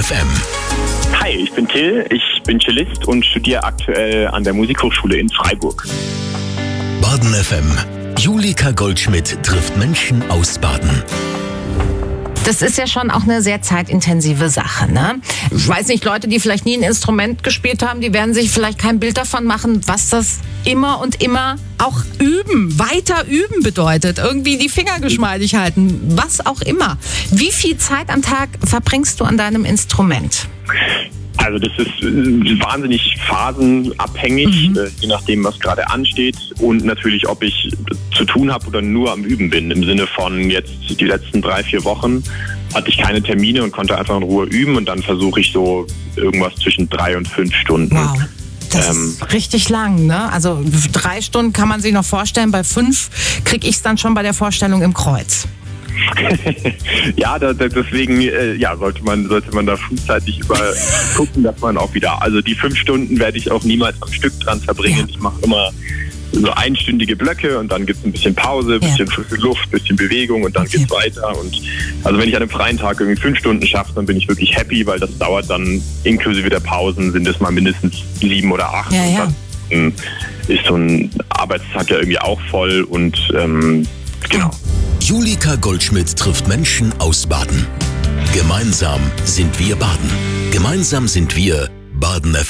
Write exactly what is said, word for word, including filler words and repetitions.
F M. Hi, ich bin Till, ich bin Cellist und studiere aktuell an der Musikhochschule in Freiburg. Baden F M. Julika Goldschmidt trifft Menschen aus Baden. Das ist ja schon auch eine sehr zeitintensive Sache, ne? Ich weiß nicht, Leute, die vielleicht nie ein Instrument gespielt haben, die werden sich vielleicht kein Bild davon machen, was das immer und immer auch üben, weiter üben bedeutet. Irgendwie die Finger geschmeidig halten, was auch immer. Wie viel Zeit am Tag verbringst du an deinem Instrument? Also das ist äh, wahnsinnig phasenabhängig, mhm. äh, je nachdem, was gerade ansteht und natürlich, ob ich zu tun habe oder nur am Üben bin. Im Sinne von jetzt die letzten drei, vier Wochen hatte ich keine Termine und konnte einfach in Ruhe üben und dann versuche ich so irgendwas zwischen drei und fünf Stunden. Wow. Das ähm, ist richtig lang, ne? Also drei Stunden kann man sich noch vorstellen, bei fünf kriege ich es dann schon bei der Vorstellung im Kreuz. ja, da, da, deswegen äh, ja, sollte man sollte man da frühzeitig über gucken, dass man auch wieder, also die fünf Stunden werde ich auch niemals am Stück dran verbringen. Ja. Ich mache immer so einstündige Blöcke und dann gibt es ein bisschen Pause, ein bisschen ja. frische Luft, ein bisschen Bewegung und dann okay. geht's weiter. Und also wenn ich an einem freien Tag irgendwie fünf Stunden schaffe, dann bin ich wirklich happy, weil das dauert dann inklusive der Pausen sind es mal mindestens sieben oder acht. Ja, ja. Und dann ist so ein Arbeitstag ja irgendwie auch voll und ähm, genau. Julika Goldschmidt trifft Menschen aus Baden. Gemeinsam sind wir Baden. Gemeinsam sind wir Baden F M.